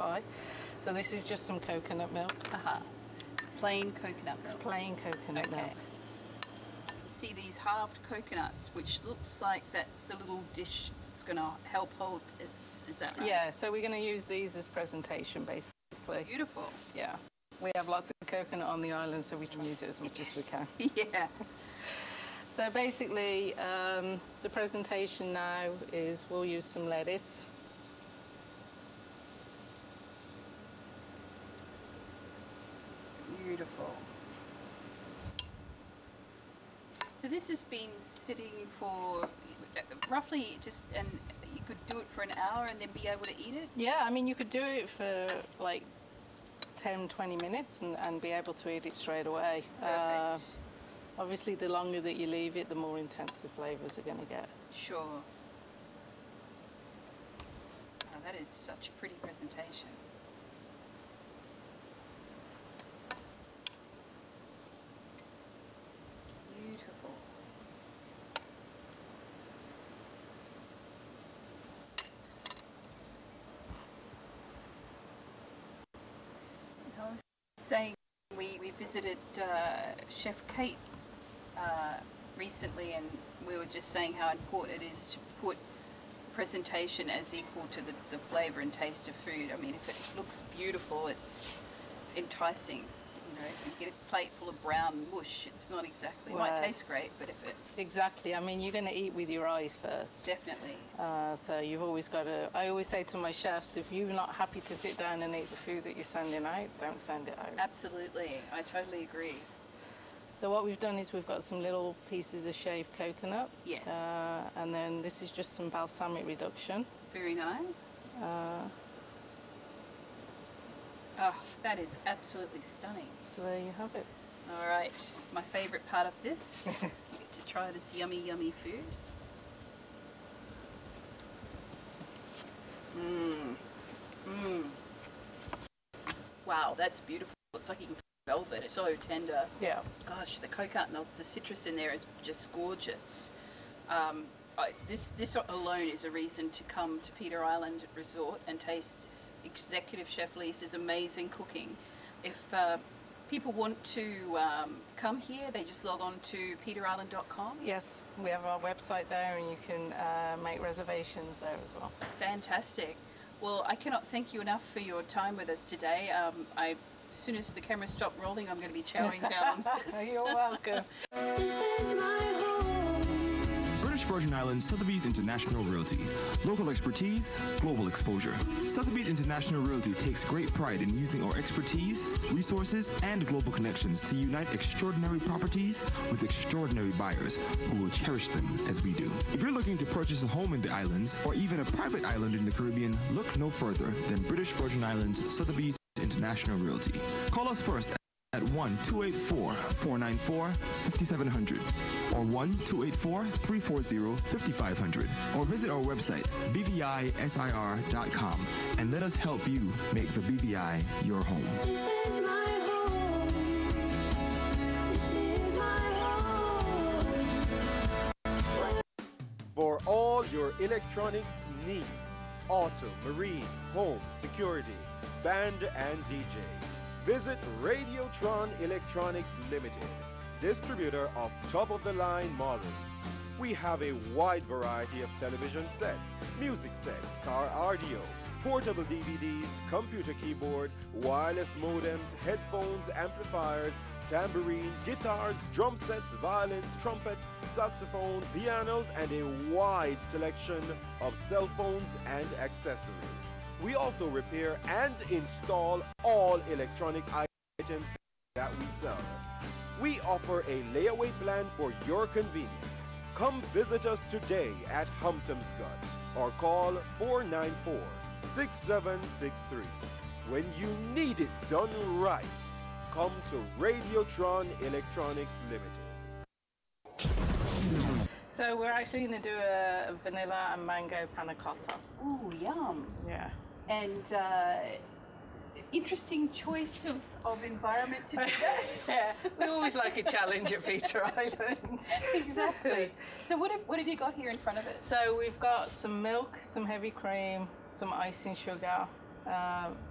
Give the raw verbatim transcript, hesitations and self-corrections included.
verify. So this is just some coconut milk. Uh-huh. Plain coconut milk. Plain coconut okay. milk. See these halved coconuts, which looks like that's the little dish that's going to help hold this. Is that right? Yeah, so we're going to use these as presentation, basically. Beautiful. Yeah. We have lots of coconut on the island, so we try and use it as much as we can. Yeah. So basically, um, the presentation now is we'll use some lettuce. Beautiful. So this has been sitting for roughly just, and you could do it for an hour and then be able to eat it? Yeah, I mean, you could do it for like ten, twenty minutes and, and be able to eat it straight away. Perfect. Uh, obviously, the longer that you leave it, the more intense the flavours are going to get. Sure. Oh, that is such a pretty presentation. Beautiful. I was saying we, we visited uh, Chef Kate uh, recently, and we were just saying how important it is to put presentation as equal to the, the flavour and taste of food. I mean, if it looks beautiful, it's enticing. You know, if you get a plate full of brown mush, it's not exactly, it might Right. taste great, but if it... Exactly. I mean, you're going to eat with your eyes first. Definitely. Uh, so you've always got to, I always say to my chefs, if you're not happy to sit down and eat the food that you're sending out, don't send it out. Absolutely. I totally agree. So what we've done is we've got some little pieces of shaved coconut. Yes. Uh, and then this is just some balsamic reduction. Very nice. Uh, Oh, that is absolutely stunning. so there you have it. All right, my favourite part of this, you get to try this yummy, yummy food. Mmm. Mmm. Wow, that's beautiful. It's like eating velvet. It's so tender. Yeah. Gosh, the coconut and the, the citrus in there is just gorgeous. Um, I, this, this alone is a reason to come to Peter Island Resort and taste Executive Chef Lisa's amazing cooking. If uh, people want to um, come here, they just log on to peter island dot com. Yes, we have our website there and you can uh, make reservations there as well. Fantastic. Well, I cannot thank you enough for your time with us today. Um, I, as soon as the camera stopped rolling, I'm going to be chowing down on this. You're welcome. This is my home. British Virgin Islands Sotheby's International Realty. Local expertise, global exposure. Sotheby's International Realty takes great pride in using our expertise, resources, and global connections to unite extraordinary properties with extraordinary buyers who will cherish them as we do. If you're looking to purchase a home in the islands or even a private island in the Caribbean, look no further than British Virgin Islands Sotheby's International Realty. Call us first at one two eight four, four nine four, five seven zero zero or one two eight four, three four zero, five five zero zero or visit our website b v i s i r dot com and let us help you make the B V I your home. This is my home. This is my home. For all your electronics needs, auto, marine, home, security, band and D J. Visit Radiotron Electronics Limited, distributor of top-of-the-line models. We have a wide variety of television sets, music sets, car audio, portable D V Ds, computer keyboard, wireless modems, headphones, amplifiers, tambourine, guitars, drum sets, violins, trumpets, saxophone, pianos, and a wide selection of cell phones and accessories. We also repair and install all electronic items that we sell. We offer a layaway plan for your convenience. Come visit us today at Humptomscott or call four nine four, six seven six three. When you need it done right, come to Radiotron Electronics Limited. So we're actually going to do a vanilla and mango panna cotta. Ooh, yum. Yeah. And uh, interesting choice of, of environment to do that. Yeah, we always like a challenge at Peter Island. Exactly. So what have, what have you got here in front of us? So we've got some milk, some heavy cream, some icing sugar, um,